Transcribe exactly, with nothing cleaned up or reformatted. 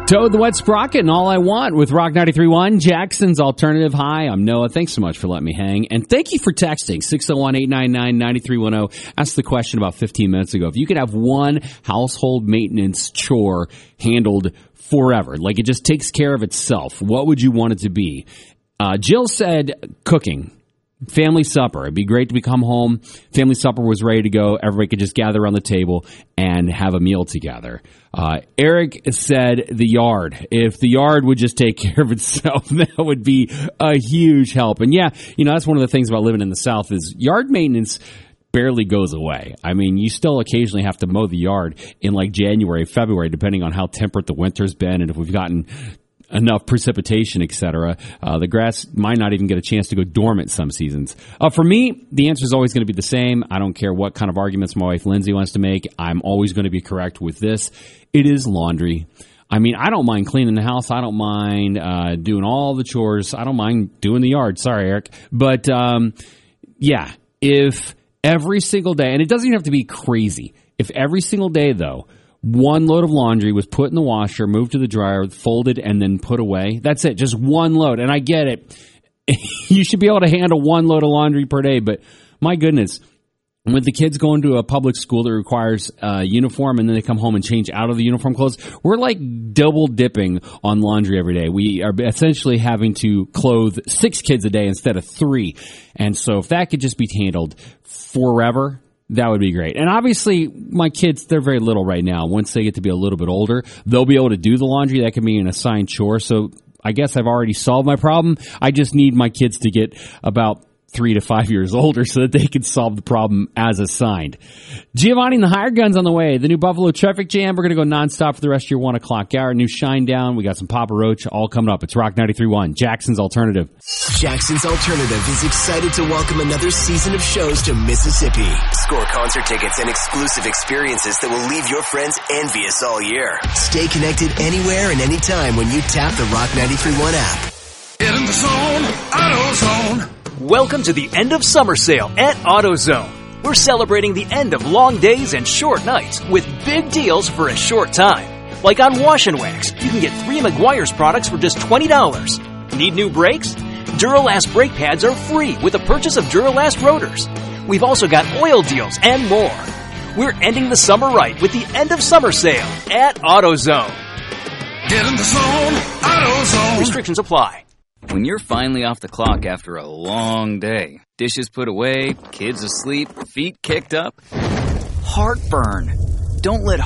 Toad the Wet Sprocket and All I Want with Rock ninety-three point one, Jackson's Alternative. Hi, I'm Noah. Thanks so much for letting me hang. And thank you for texting six oh one, eight nine nine, nine three one oh. Asked the question about fifteen minutes ago. If you could have one household maintenance chore handled forever, like it just takes care of itself, what would you want it to be? Uh, Jill said cooking. Family supper. It'd be great to come home. Family supper was ready to go. Everybody could just gather around the table and have a meal together. Uh, Eric said the yard. If the yard would just take care of itself, that would be a huge help. And yeah, you know, that's one of the things about living in the South is yard maintenance barely goes away. I mean, you still occasionally have to mow the yard in like January, February, depending on how temperate the winter's been and if we've gotten enough precipitation, et cetera. Uh, the grass might not even get a chance to go dormant some seasons. Uh, for me, the answer is always going to be the same. I don't care what kind of arguments my wife Lindsay wants to make. I'm always going to be correct with this. It is laundry. I mean, I don't mind cleaning the house. I don't mind uh, doing all the chores. I don't mind doing the yard. Sorry, Eric. But, um, yeah, if every single day, and it doesn't even have to be crazy, if every single day, though, one load of laundry was put in the washer, moved to the dryer, folded, and then put away. That's it. Just one load. And I get it. You should be able to handle one load of laundry per day. But my goodness, with the kids going to a public school that requires a uniform and then they come home and change out of the uniform clothes, we're like double dipping on laundry every day. We are essentially having to clothe six kids a day instead of three. And so if that could just be handled forever, that would be great. And obviously, my kids, they're very little right now. Once they get to be a little bit older, they'll be able to do the laundry. That can be an assigned chore. So I guess I've already solved my problem. I just need my kids to get about three to five years older so that they can solve the problem as assigned. Giovanni and the Higher Guns on the way. The new Buffalo Traffic Jam. We're going to go nonstop for the rest of your one o'clock hour. New Shinedown. We got some Papa Roach all coming up. It's Rock ninety-three point one, Jackson's Alternative. Jackson's Alternative is excited to welcome another season of shows to Mississippi. Score concert tickets and exclusive experiences that will leave your friends envious all year. Stay connected anywhere and anytime when you tap the Rock ninety-three point one app. Get in the zone, AutoZone. Welcome to the end of summer sale at AutoZone. We're celebrating the end of long days and short nights with big deals for a short time. Like on Wash and Wax, you can get three Meguiar's products for just twenty dollars. Need new brakes? Duralast brake pads are free with the purchase of Duralast rotors. We've also got oil deals and more. We're ending the summer right with the end of summer sale at AutoZone. Get in the zone, AutoZone. Restrictions apply. When you're finally off the clock after a long day, dishes put away, kids asleep, feet kicked up, heartburn. Don't let